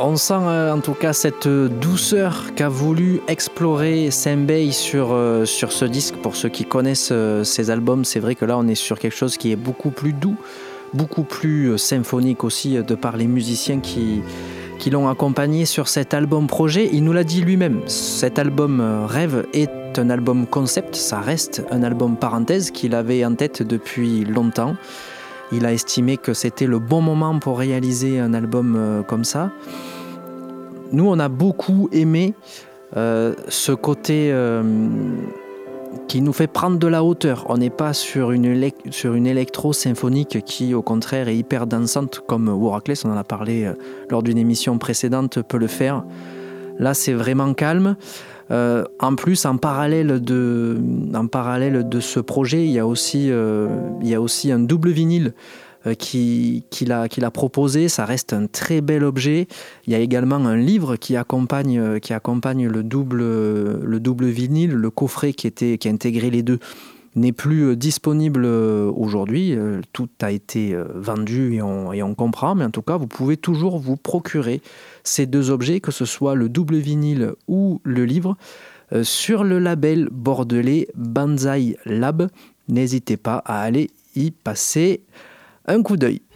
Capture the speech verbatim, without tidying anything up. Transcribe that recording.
On sent euh, en tout cas cette douceur qu'a voulu explorer Sembei sur, euh, sur ce disque. Pour ceux qui connaissent euh, ces albums, c'est vrai que là on est sur quelque chose qui est beaucoup plus doux, beaucoup plus euh, symphonique aussi, euh, de par les musiciens qui, qui l'ont accompagné sur cet album projet. Il nous l'a dit lui-même, cet album euh, Rêve est un album concept, ça reste un album parenthèse qu'il avait en tête depuis longtemps. Il a estimé que c'était le bon moment pour réaliser un album euh, comme ça. Nous, on a beaucoup aimé euh, ce côté euh, qui nous fait prendre de la hauteur. On n'est pas sur une, élec- sur une électro-symphonique qui, au contraire, est hyper dansante, comme Waracless, on en a parlé euh, lors d'une émission précédente, peut le faire. Là, c'est vraiment calme. Euh, en plus, en parallèle, de, en parallèle de ce projet, il y a aussi, euh, il y a aussi un double vinyle euh, qui, qu'il a, qu'il a proposé. Ça reste un très bel objet. Il y a également un livre qui accompagne, qui accompagne le, double, le double vinyle. Le coffret qui, était, qui a intégré les deux n'est plus disponible aujourd'hui. Tout a été vendu et on, et on comprend, mais en tout cas, vous pouvez toujours vous procurer ces deux objets, que ce soit le double vinyle ou le livre, euh, sur le label bordelais Banzai Lab. N'hésitez pas à aller y passer un coup d'œil.